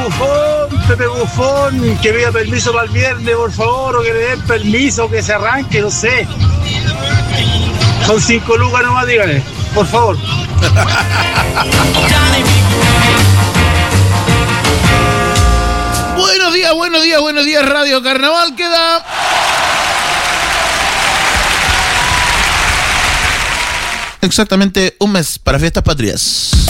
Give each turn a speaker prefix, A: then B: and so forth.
A: Pepe Bufón, que pida permiso para el viernes, por favor, o que le den permiso, que se arranque, no sé. Son 5 lucas nomás, díganle, por favor.
B: Buenos días, Radio Carnaval. Queda exactamente un mes para Fiestas Patrias.